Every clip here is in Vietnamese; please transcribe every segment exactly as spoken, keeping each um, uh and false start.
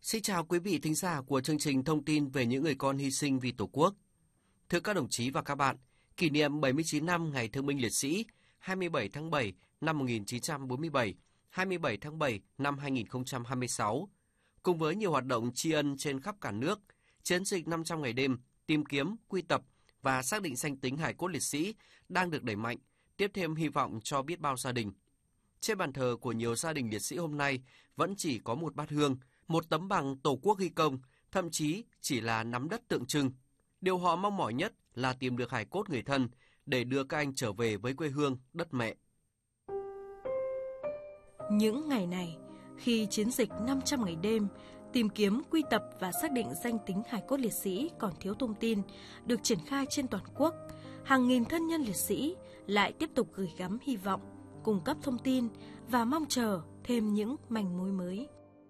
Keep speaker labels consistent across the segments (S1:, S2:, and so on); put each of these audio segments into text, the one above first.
S1: Xin chào quý vị thính giả của chương trình thông tin về những người con hy sinh vì Tổ quốc. Thưa các đồng chí và các bạn, kỷ niệm bảy mươi chín năm Ngày Thương binh Liệt sĩ hai mươi bảy tháng bảy năm một nghìn chín trăm bốn mươi bảy, hai mươi bảy tháng bảy năm hai nghìn không trăm hai mươi sáu, cùng với nhiều hoạt động tri ân trên khắp cả nước, chiến dịch năm trăm ngày đêm tìm kiếm, quy tập và xác định danh tính hài cốt liệt sĩ đang được đẩy mạnh, tiếp thêm hy vọng cho biết bao gia đình. Trên bàn thờ của nhiều gia đình liệt sĩ hôm nay vẫn chỉ có một bát hương, một tấm bằng Tổ quốc ghi công, thậm chí chỉ là nắm đất tượng trưng. Điều họ mong mỏi nhất là tìm được hài cốt người thân để đưa các anh trở về với quê hương, đất mẹ.
S2: Những ngày này, khi chiến dịch năm trăm ngày đêm tìm kiếm, quy tập và xác định danh tính hài cốt liệt sĩ còn thiếu thông tin được triển khai trên toàn quốc, hàng nghìn thân nhân liệt sĩ lại tiếp tục gửi gắm hy vọng, cung cấp thông tin và mong chờ thêm những manh mối mới.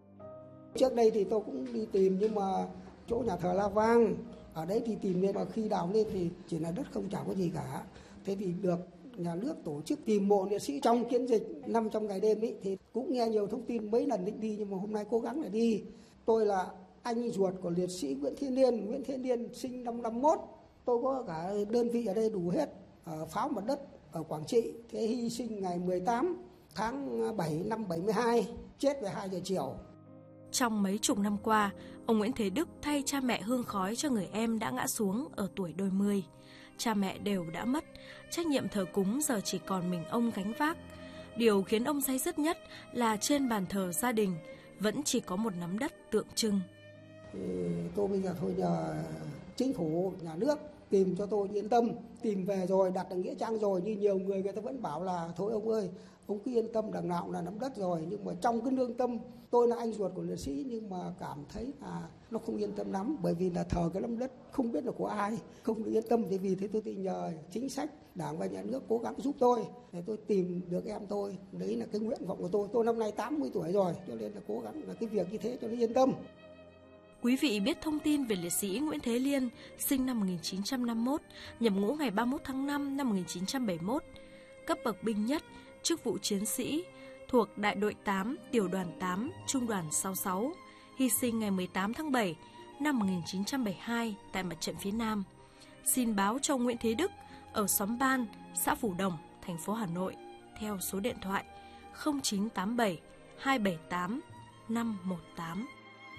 S3: Trước đây thì tôi cũng đi tìm, nhưng mà chỗ nhà thờ La Vang, ở đấy thì tìm lên, mà khi đào lên thì chỉ là đất không, chả có gì cả. Thế thì được nhà nước tổ chức tìm mộ liệt sĩ trong chiến dịch năm trăm ngày đêm ấy, thì cũng nghe nhiều thông tin, mấy lần định đi nhưng mà hôm nay cố gắng để đi. Tôi là anh ruột của liệt sĩ Nguyễn Thiên Liên. Nguyễn Thiên Liên sinh năm năm mốt. Tôi có cả đơn vị ở đây đủ hết, ở pháo mặt đất ở Quảng Trị. Thế hy sinh ngày mười tám tháng bảy năm bảy mươi hai, chết về hai giờ chiều.
S2: Trong mấy chục năm qua, ông Nguyễn Thế Đức thay cha mẹ hương khói cho người em đã ngã xuống ở tuổi đôi mươi. Cha mẹ đều đã mất, trách nhiệm thờ cúng giờ chỉ còn mình ông gánh vác. Điều khiến ông day dứt nhất là trên bàn thờ gia đình vẫn chỉ có một nắm đất tượng trưng.
S3: Thì tôi bây giờ thôi nhờ chính phủ, nhà nước tìm cho tôi yên tâm, tìm về rồi, đặt ở nghĩa trang rồi, như nhiều người người ta vẫn bảo là thôi ông ơi, ông cứ yên tâm, đằng nào là nắm đất rồi. Nhưng mà trong cái lương tâm, tôi là anh ruột của liệt sĩ nhưng mà cảm thấy là nó không yên tâm lắm, bởi vì là thờ cái nắm đất không biết là của ai, không được yên tâm. Thì vì thế tôi thì nhờ chính sách Đảng và nhà nước cố gắng giúp tôi để tôi tìm được em tôi. Đấy là cái nguyện vọng của tôi. Tôi năm nay tám mươi tuổi rồi, cho nên là cố gắng là cái việc như thế cho nó yên tâm.
S2: Quý vị biết thông tin về liệt sĩ Nguyễn Thế Liên, sinh năm một nghìn chín trăm năm mươi mốt, nhập ngũ ngày ba mươi mốt tháng năm năm một nghìn chín trăm bảy mươi mốt, cấp bậc binh nhất, chức vụ chiến sĩ, thuộc đại đội tám, tiểu đoàn tám, trung đoàn sáu mươi sáu, hy sinh ngày mười tám tháng bảy năm một nghìn chín trăm bảy mươi hai tại mặt trận phía Nam. Xin báo cho Nguyễn Thế Đức ở xóm Ban, xã Phủ Đồng, thành phố Hà Nội, theo số điện thoại không chín tám bảy hai bảy tám năm một tám.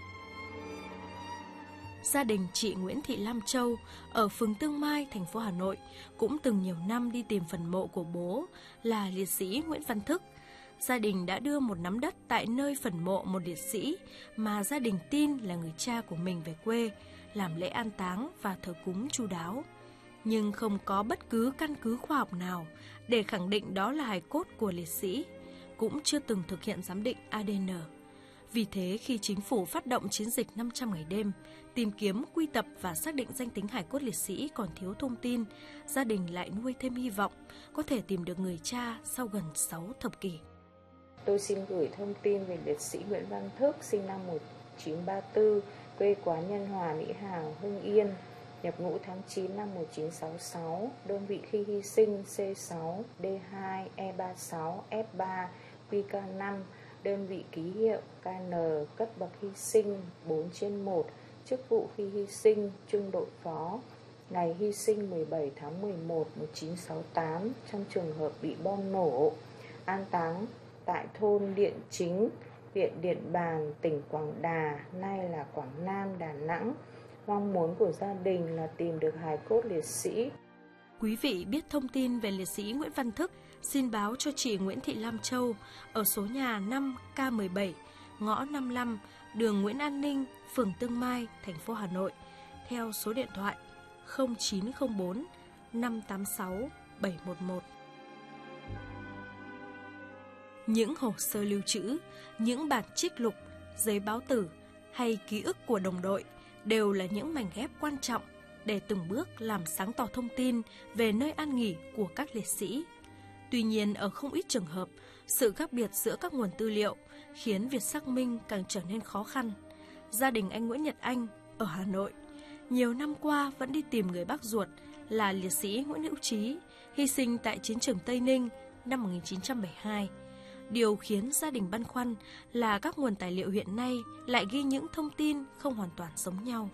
S2: Gia đình chị Nguyễn Thị Lam Châu ở phường Tương Mai, thành phố Hà Nội cũng từng nhiều năm đi tìm phần mộ của bố là liệt sĩ Nguyễn Văn Thức. Gia đình đã đưa một nắm đất tại nơi phần mộ một liệt sĩ mà gia đình tin là người cha của mình về quê, làm lễ an táng và thờ cúng chu đáo. Nhưng không có bất cứ căn cứ khoa học nào để khẳng định đó là hài cốt của liệt sĩ, cũng chưa từng thực hiện giám định a đê en. Vì thế, khi chính phủ phát động chiến dịch năm trăm ngày đêm, tìm kiếm, quy tập và xác định danh tính hài cốt liệt sĩ còn thiếu thông tin, gia đình lại nuôi thêm hy vọng có thể tìm được người cha sau gần sáu thập kỷ.
S4: Tôi xin gửi thông tin về liệt sĩ Nguyễn Văn Thức, sinh năm một nghìn chín trăm ba mươi tư, quê quán Nhân Hòa, Mỹ Hào, Hưng Yên, nhập ngũ tháng chín năm một nghìn chín trăm sáu mươi sáu, đơn vị khi hy sinh C sáu, D hai, E ba mươi sáu, F ba, Q K năm, đơn vị ký hiệu K N, cấp bậc hy sinh bốn trên một, chức vụ khi hy sinh trung đội phó, ngày hy sinh mười bảy tháng mười một năm một nghìn chín trăm sáu mươi tám trong trường hợp bị bom nổ, an táng tại thôn Điện Chính, huyện Điện Bàn, tỉnh Quảng Đà, nay là Quảng Nam, Đà Nẵng. Mong muốn của gia đình là tìm được hài cốt liệt sĩ.
S2: Quý vị biết thông tin về liệt sĩ Nguyễn Văn Thức, xin báo cho chị Nguyễn Thị Lam Châu ở số nhà năm K mười bảy, ngõ năm mươi lăm, đường Nguyễn An Ninh, phường Tương Mai, thành phố Hà Nội, theo số điện thoại không chín không bốn năm tám sáu bảy một một. Những hồ sơ lưu trữ, những bản trích lục, giấy báo tử hay ký ức của đồng đội đều là những mảnh ghép quan trọng để từng bước làm sáng tỏ thông tin về nơi an nghỉ của các liệt sĩ. Tuy nhiên, ở không ít trường hợp, sự khác biệt giữa các nguồn tư liệu khiến việc xác minh càng trở nên khó khăn. Gia đình anh Nguyễn Nhật Anh ở Hà Nội nhiều năm qua vẫn đi tìm người bác ruột là liệt sĩ Nguyễn Hữu Trí, hy sinh tại chiến trường Tây Ninh năm một nghìn chín trăm bảy mươi hai. Điều khiến gia đình băn khoăn là các nguồn tài liệu hiện nay lại ghi những thông tin không hoàn toàn giống nhau.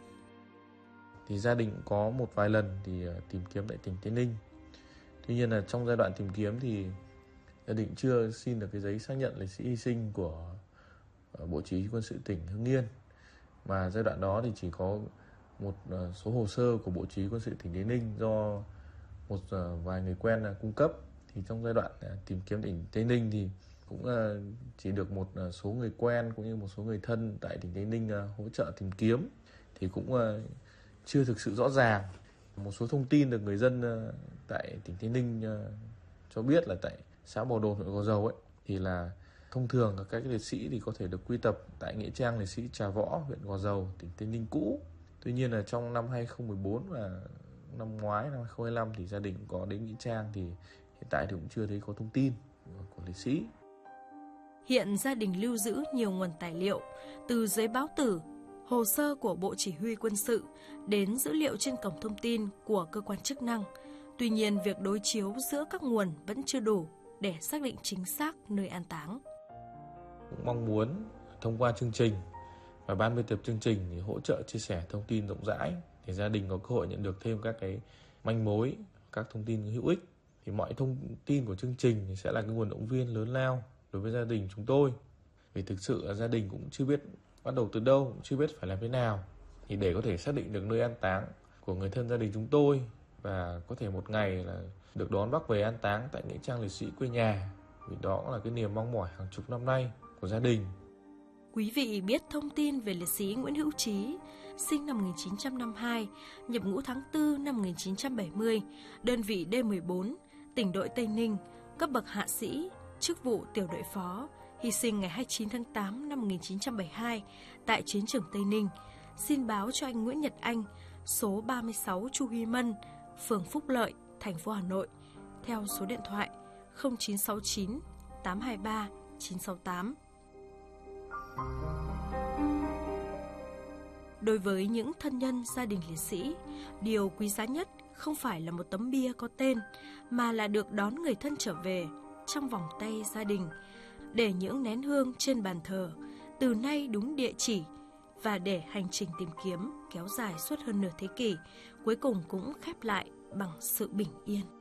S5: Thì gia đình có một vài lần thì tìm kiếm tại tỉnh Tây Ninh. Tuy nhiên là trong giai đoạn tìm kiếm thì gia đình chưa xin được cái giấy xác nhận liệt sĩ hy sinh của Bộ Chỉ huy Quân sự tỉnh Hưng Yên. Mà giai đoạn đó thì chỉ có một số hồ sơ của Bộ Chỉ huy Quân sự tỉnh Tây Ninh do một vài người quen cung cấp. Thì trong giai đoạn tìm kiếm tỉnh Tây Ninh thì cũng chỉ được một số người quen cũng như một số người thân tại tỉnh Tây Ninh hỗ trợ tìm kiếm. Thì cũng chưa thực sự rõ ràng. Một số thông tin được người dân tại tỉnh Tây Ninh cho biết là tại xã Bò Đồn, huyện Gò Dầu ấy, thì là thông thường các cái liệt sĩ thì có thể được quy tập tại nghĩa trang liệt sĩ Trà Võ, huyện Gò Dầu, tỉnh Tây Ninh cũ. Tuy nhiên là trong năm hai không một bốn và năm ngoái, năm hai không hai lăm thì gia đình có đến nghĩa trang thì hiện tại thì cũng chưa thấy có thông tin của liệt sĩ.
S2: Hiện gia đình lưu giữ nhiều nguồn tài liệu, từ giấy báo tử, hồ sơ của Bộ Chỉ huy Quân sự đến dữ liệu trên cổng thông tin của cơ quan chức năng. Tuy nhiên, việc đối chiếu giữa các nguồn vẫn chưa đủ để xác định chính xác nơi an táng.
S5: Cũng mong muốn thông qua chương trình và ban biên tập chương trình thì hỗ trợ chia sẻ thông tin rộng rãi để gia đình có cơ hội nhận được thêm các cái manh mối, các thông tin hữu ích. Thì mọi thông tin của chương trình thì sẽ là cái nguồn động viên lớn lao đối với gia đình chúng tôi. Vì thực sự là gia đình cũng chưa biết bắt đầu từ đâu, cũng chưa biết phải làm thế nào. Thì để có thể xác định được nơi an táng của người thân gia đình chúng tôi và có thể một ngày là được đón bác về an táng tại nghĩa trang liệt sĩ quê nhà. Vì đó cũng là cái niềm mong mỏi hàng chục năm nay của gia đình.
S2: Quý vị biết thông tin về liệt sĩ Nguyễn Hữu Trí, sinh năm một nghìn chín trăm năm mươi hai, nhập ngũ tháng tư năm một nghìn chín trăm bảy mươi, đơn vị D mười bốn, tỉnh đội Tây Ninh, cấp bậc hạ sĩ, chức vụ tiểu đội phó, hy sinh ngày hai mươi chín tháng tám năm một nghìn chín trăm bảy mươi hai tại chiến trường Tây Ninh. Xin báo cho anh Nguyễn Nhật Anh, số ba mươi sáu Chu Huy Mân, phường Phúc Lợi, thành phố Hà Nội, theo số điện thoại không chín sáu chín tám hai ba chín sáu tám. Đối với những thân nhân gia đình liệt sĩ, điều quý giá nhất không phải là một tấm bia có tên, mà là được đón người thân trở về trong vòng tay gia đình, để những nén hương trên bàn thờ từ nay đúng địa chỉ, và để hành trình tìm kiếm kéo dài suốt hơn nửa thế kỷ cuối cùng cũng khép lại bằng sự bình yên.